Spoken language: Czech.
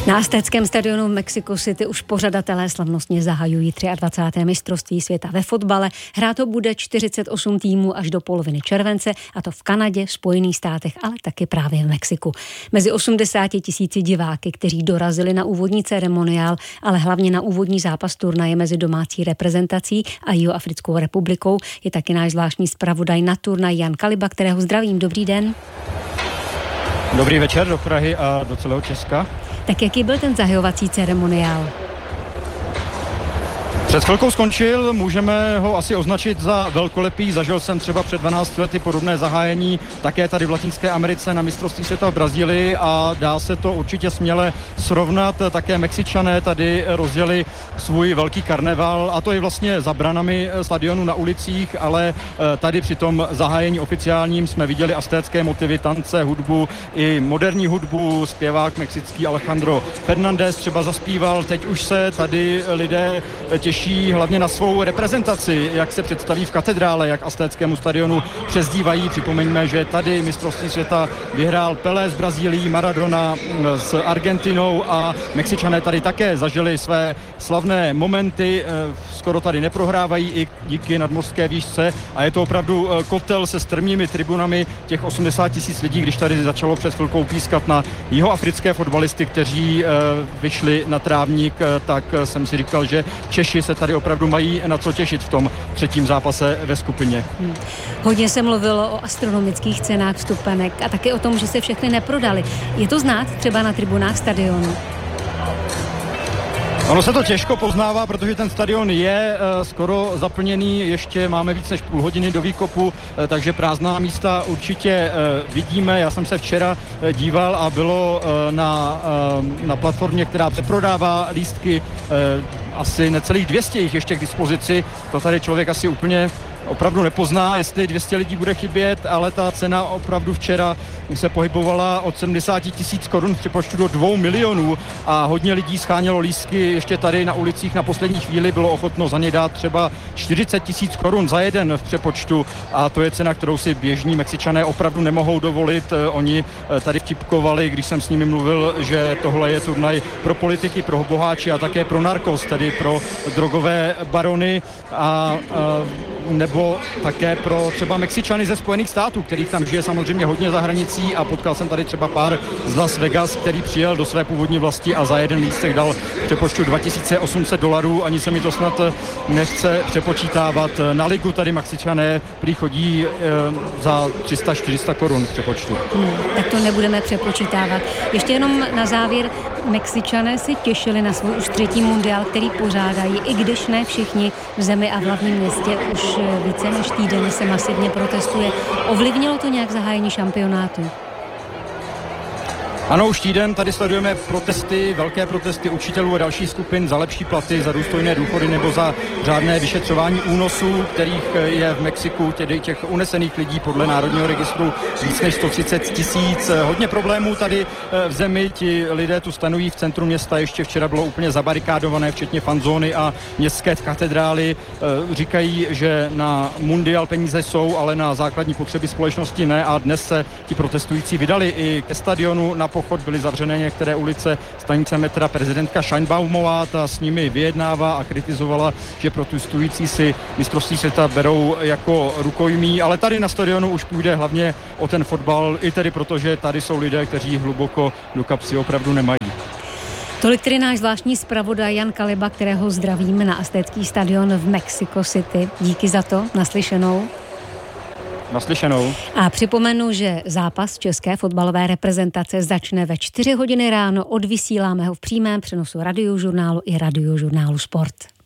Na aztéckém stadionu v Mexico City už pořadatelé slavnostně zahajují 23. mistrovství světa ve fotbale. Hrát to bude 48 týmů až do poloviny července, a to v Kanadě, Spojených státech, ale taky právě v Mexiku. Mezi 80 000 diváky, kteří dorazili na úvodní ceremoniál, ale hlavně na úvodní zápas turnaje mezi domácí reprezentací a Jihoafrickou republikou, je taky náš zvláštní zpravodaj na turnaj Jan Kaliba, kterého zdravím. Dobrý den. Dobrý večer do Prahy a do celého Česka. Tak jaký byl ten zahajovací ceremoniál? Před chvilkou skončil, můžeme ho asi označit za velkolepý. Zažil jsem třeba před 12 lety podobné zahájení také tady v Latinské Americe na mistrovství světa v Brazílii a dá se to určitě směle srovnat. Také Mexičané tady rozjeli svůj velký karneval, a to je vlastně za branami stadionu na ulicích, ale tady při tom zahájení oficiálním jsme viděli aztécké motivy, tance, hudbu i moderní hudbu. Zpěvák mexický Alejandro Fernández třeba zaspíval. Teď už se tady lidé těší hlavně na svou reprezentaci, jak se představí v katedrále, jak aztéckému stadionu přezdívají. Připomeňme, že tady mistrovství světa vyhrál Pelé z Brazílií, Maradona s Argentinou a Mexičané tady také zažili své slavné momenty. Skoro tady neprohrávají i díky nadmořské výšce a je to opravdu kotel se strmými tribunami těch 80 000 lidí, když tady začalo před chvilkou pískat na jihoafrické fotbalisty, kteří vyšli na trávník, tak jsem si říkal, že Češi se tady opravdu mají na co těšit v tom třetím zápase ve skupině. Hodně se mluvilo o astronomických cenách vstupenek a taky o tom, že se všechny neprodali. Je to znát třeba na tribunách stadionu? Ono se to těžko poznává, protože ten stadion je skoro zaplněný, ještě máme víc než půl hodiny do výkopu, takže prázdná místa určitě vidíme. Já jsem se včera díval a bylo na platformě, která přeprodává lístky, asi necelých 200 jich ještě k dispozici. To tady člověk asi úplně opravdu nepozná, jestli 200 lidí bude chybět, ale ta cena opravdu včera se pohybovala od 70 000 korun v přepočtu do 2 milionů a hodně lidí schánělo lístky ještě tady na ulicích. Na poslední chvíli bylo ochotno za ně dát třeba 40 000 korun za jeden v přepočtu a to je cena, kterou si běžní Mexičané opravdu nemohou dovolit. Oni tady vtipkovali, když jsem s nimi mluvil, že tohle je turnaj pro politiky, pro boháči a také pro narkos, tedy pro drogové barony a nebo také pro třeba Mexičany ze Spojených států, kterých tam žije samozřejmě hodně za hranicí a potkal jsem tady třeba pár z Las Vegas, který přijel do své původní vlasti a za jeden lístek dal v přepočtu $2800, ani se mi to snad nechce přepočítávat. Na ligu tady Mexičané prý chodí za 300-400 korun v přepočtu. Tak to nebudeme přepočítávat. Ještě jenom na závěr, Mexičané si těšili na svůj už třetí mundiál, který pořádají, i když ne všichni v zemi a v hlavním městě. Už více než týden se masivně protestuje. Ovlivnilo to nějak zahájení šampionátu? Ano, už týden tady sledujeme protesty, velké protesty učitelů a dalších skupin za lepší platy, za důstojné důchody nebo za řádné vyšetřování únosů, kterých je v Mexiku, tedy těch unesených lidí podle Národního registru víc než 130 000. Hodně problémů tady v zemi, ti lidé tu stanují v centru města, ještě včera bylo úplně zabarikádované, včetně fanzóny a městské katedrály. Říkají, že na mundial peníze jsou, ale na základní potřeby společnosti ne a dnes se ti protestující vydali i ke stadionu na pochod, byly zavřené některé ulice, stanice metra. Prezidentka Sheinbaumová ta s nimi vyjednává a kritizovala, že protestující si mistrovství světa berou jako rukojmí, ale tady na stadionu už půjde hlavně o ten fotbal, i tedy protože tady jsou lidé, kteří hluboko do kapsy opravdu nemají. Tolik tedy náš zvláštní zpravodaj Jan Kaliba, kterého zdravíme na aztécký stadion v Mexico City. Díky za to, naslyšenou. Naslyšenou. A připomenu, že zápas české fotbalové reprezentace začne ve 4 hodiny ráno. Odvysíláme ho v přímém přenosu Radiožurnálu i Radiožurnálu Sport.